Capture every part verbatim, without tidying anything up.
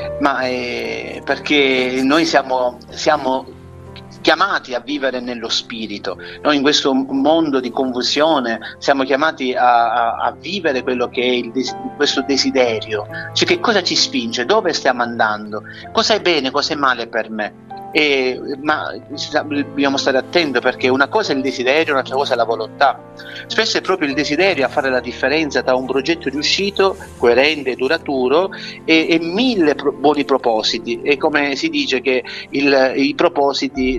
Ma eh, perché noi siamo, siamo chiamati a vivere nello spirito. Noi in questo mondo di confusione siamo chiamati a, a, a vivere quello che è il des- questo desiderio, cioè che cosa ci spinge, dove stiamo andando, cosa è bene, cosa è male per me. E, ma dobbiamo stare attenti, perché una cosa è il desiderio, un'altra cosa è la volontà. Spesso è proprio il desiderio a fare la differenza tra un progetto riuscito, coerente e duraturo, e, e mille pro- buoni propositi. E come si dice che il, i propositi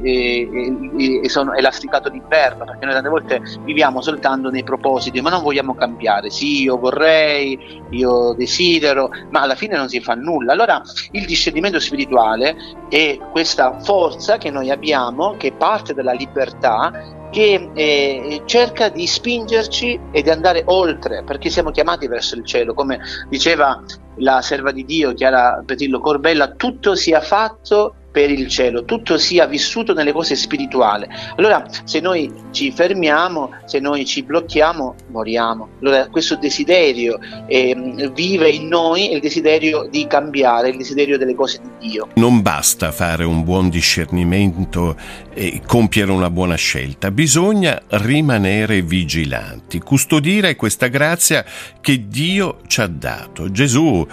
eh, eh, sono, è lastricato d'inverno, perché noi tante volte viviamo soltanto nei propositi, ma non vogliamo cambiare. Sì, io vorrei, io desidero, ma alla fine non si fa nulla. Allora il discernimento spirituale è questa forza che noi abbiamo, che parte dalla libertà, che eh, cerca di spingerci e di andare oltre, perché siamo chiamati verso il cielo. Come diceva la serva di Dio Chiara Petillo Corbella, tutto sia fatto per il cielo, tutto sia vissuto nelle cose spirituali. Allora se noi ci fermiamo, se noi ci blocchiamo, moriamo. Allora questo desiderio eh, vive in noi, il desiderio di cambiare, il desiderio delle cose di Dio. Non basta fare un buon discernimento e compiere una buona scelta, bisogna rimanere vigilanti, custodire questa grazia che Dio ci ha dato. Gesù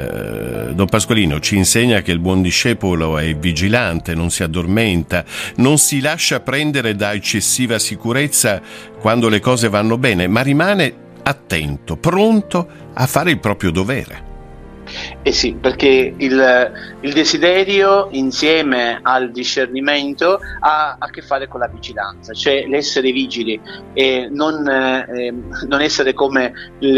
Eh, Don Pasqualino ci insegna che il buon discepolo è vigilante, non si addormenta, non si lascia prendere da eccessiva sicurezza quando le cose vanno bene, ma rimane attento, pronto a fare il proprio dovere. Eh sì, perché il, il desiderio insieme al discernimento ha a che fare con la vigilanza, cioè l'essere vigili e non, eh, non essere come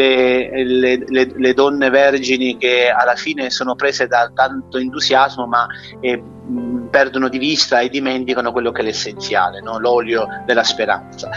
le, le, le, le donne vergini che alla fine sono prese da tanto entusiasmo, ma eh, perdono di vista e dimenticano quello che è l'essenziale, no? L'olio della speranza.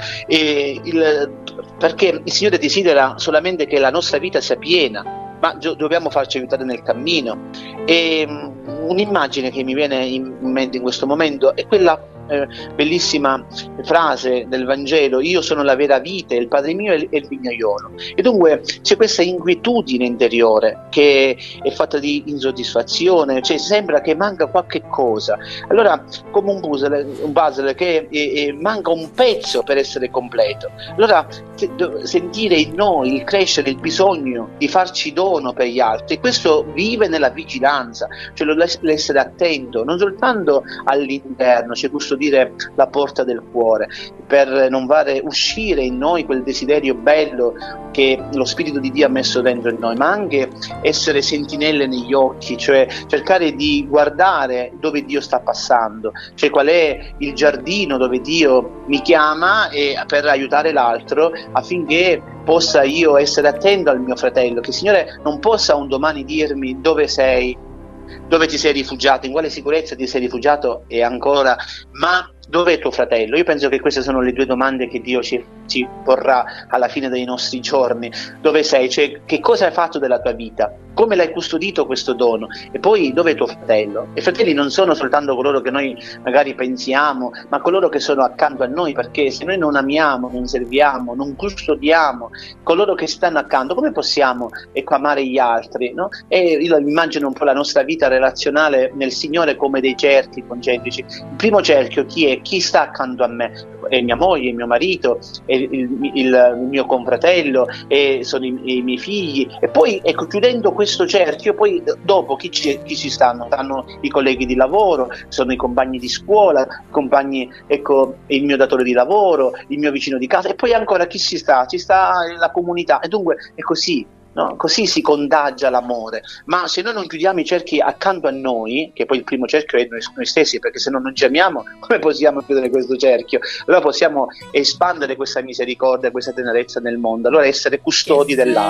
E il, perché il Signore desidera solamente che la nostra vita sia piena, ma dobbiamo farci aiutare nel cammino. E um, un'immagine che mi viene in mente in questo momento è quella eh, bellissima frase del Vangelo: io sono la vera vite, il Padre mio è il vignaiolo. E dunque c'è questa inquietudine interiore che è fatta di insoddisfazione, cioè sembra che manca qualche cosa. Allora, come un puzzle, un puzzle che eh, eh, manca un pezzo per essere completo. Allora sentire in noi il crescere, il bisogno di farci dono per gli altri, questo vive nella vigilanza, cioè l'essere attento non soltanto all'interno, cioè custodire la porta del cuore per non fare uscire in noi quel desiderio bello che lo Spirito di Dio ha messo dentro in noi, ma anche essere sentinelle negli occhi, cioè cercare di guardare dove Dio sta passando, cioè qual è il giardino dove Dio mi chiama e per aiutare l'altro, affinché possa io essere attento al mio fratello, che il Signore non possa un domani dirmi dove sei, dove ti sei rifugiato, in quale sicurezza ti sei rifugiato, e ancora, ma dove è tuo fratello? Io penso che queste sono le due domande che Dio ci, ci porrà alla fine dei nostri giorni. Dove sei? Cioè, che cosa hai fatto della tua vita? Come l'hai custodito questo dono? E poi dove è tuo fratello? I fratelli non sono soltanto coloro che noi magari pensiamo, ma coloro che sono accanto a noi, perché se noi non amiamo, non serviamo, non custodiamo coloro che stanno accanto, come possiamo ecco, amare gli altri? No? E io immagino un po' la nostra vita relazionale nel Signore come dei cerchi concentrici. Il primo cerchio chi è? Chi sta accanto a me? È mia moglie, è mio marito, è il, il, il mio confratello, e sono i, i miei figli. E poi ecco, chiudendo questo cerchio, poi dopo chi ci, chi ci stanno? Stanno i colleghi di lavoro, sono i compagni di scuola, i compagni, ecco, il mio datore di lavoro, il mio vicino di casa, e poi ancora chi ci sta? Ci sta la comunità. E dunque è così. No? Così si contagia l'amore. Ma se noi non chiudiamo i cerchi accanto a noi, che poi il primo cerchio è noi, noi stessi, perché se no non ci amiamo, come possiamo chiudere questo cerchio? Allora possiamo espandere questa misericordia, questa tenerezza nel mondo, allora essere custodi dell'altro.